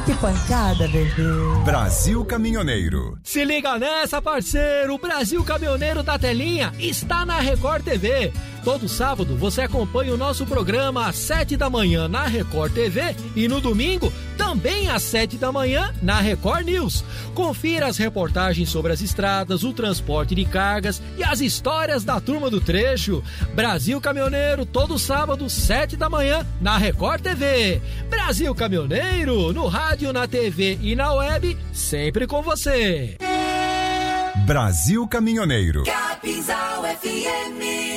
Que pancada, bebê. Brasil Caminhoneiro. Se liga nessa, parceiro. O Brasil Caminhoneiro da Telinha está na Record TV. Todo sábado você acompanha o nosso programa às 7 da manhã na Record TV e no domingo também às 7 da manhã na Record News. Confira as reportagens sobre as estradas, o transporte de cargas e as histórias da turma do trecho. Brasil Caminhoneiro, todo sábado, 7 da manhã na Record TV. Brasil Caminhoneiro, no rádio, na TV e na web, sempre com você. Brasil Caminhoneiro. Capinzal FM.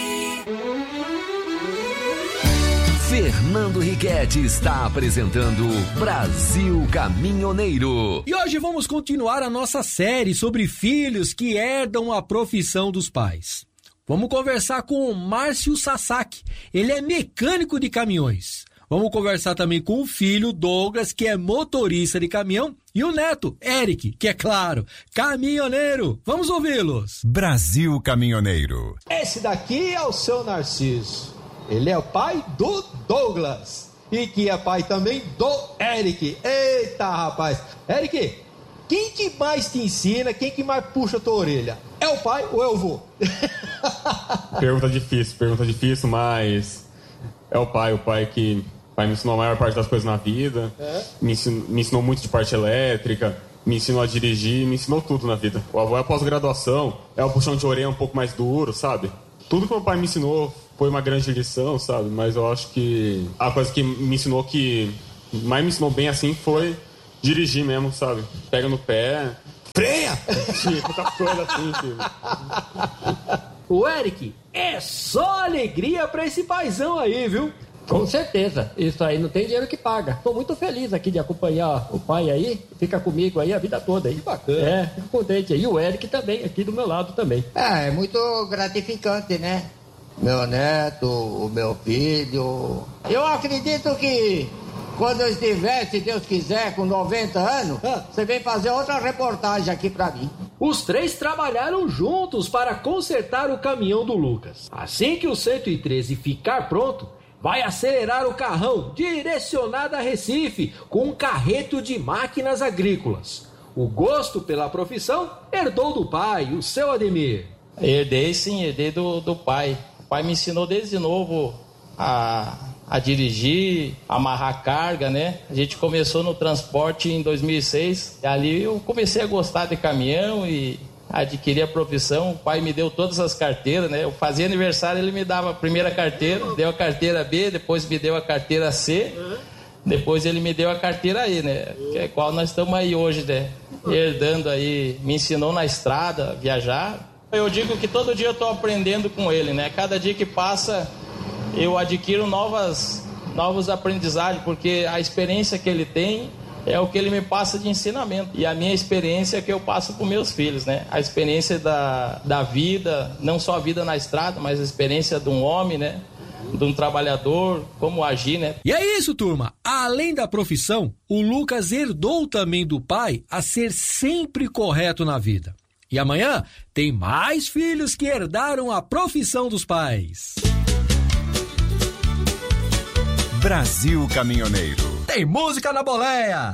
Fernando Riquetti está apresentando Brasil Caminhoneiro. E hoje vamos continuar a nossa série sobre filhos que herdam a profissão dos pais. Vamos conversar com o Márcio Sasaki. Ele é mecânico de caminhões. Vamos conversar também com o filho, Douglas, que é motorista de caminhão, e o neto, Eric, que é, claro, caminhoneiro. Vamos ouvi-los. Brasil Caminhoneiro. Esse daqui é o seu Narciso. Ele é o pai do Douglas e que é pai também do Eric. Eita, rapaz. Eric, quem que mais te ensina, quem que mais puxa a tua orelha? É o pai ou é o vô? Pergunta difícil, mas é o pai que me ensinou a maior parte das coisas na vida, me ensinou muito de parte elétrica, me ensinou a dirigir, me ensinou tudo na vida. O avô é a pós-graduação, é o puxão de orelha um pouco mais duro, sabe? Tudo que meu pai me ensinou foi uma grande lição, sabe? Mas eu acho que a coisa que mais me ensinou bem assim foi dirigir mesmo, sabe? Pega no pé, freia! Muita coisa assim, filho. O Eric, é só alegria pra esse paizão aí, viu? Com certeza, isso aí não tem dinheiro que paga. Tô muito feliz aqui de acompanhar o pai aí, fica comigo aí a vida toda aí. Que bacana. Fico contente aí. E o Eric também, aqui do meu lado também. É muito gratificante, né? Meu neto, o meu filho. Eu acredito que quando eu estiver, se Deus quiser, com 90 anos, você vem fazer outra reportagem aqui pra mim. Os três trabalharam juntos para consertar o caminhão do Lucas. Assim que o 113 ficar pronto, vai acelerar o carrão direcionado a Recife com um carreto de máquinas agrícolas. O gosto pela profissão herdou do pai, o seu Ademir. Herdei do pai. O pai me ensinou desde novo a dirigir, amarrar carga, né? A gente começou no transporte em 2006. E ali eu comecei a gostar de caminhão e adquiri a profissão. O pai me deu todas as carteiras, né? Eu fazia aniversário, ele me dava a primeira carteira, deu a carteira B, depois me deu a carteira C, depois ele me deu a carteira E, né? Que é qual nós estamos aí hoje, né? Herdando aí, me ensinou na estrada a viajar. Eu digo que todo dia eu estou aprendendo com ele, né? Cada dia que passa eu adquiro novos aprendizados, porque a experiência que ele tem é o que ele me passa de ensinamento. E a minha experiência é que eu passo para os meus filhos, né? A experiência da vida, não só a vida na estrada, mas a experiência de um homem, né? De um trabalhador, como agir, né? E é isso, turma. Além da profissão, o Lucas herdou também do pai a ser sempre correto na vida. E amanhã tem mais filhos que herdaram a profissão dos pais. Brasil Caminhoneiro. Tem música na boleia.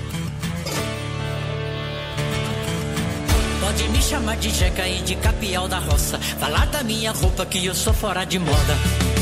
Pode me chamar de Jeca e de Capial da Roça. Falar da minha roupa que eu sou fora de moda.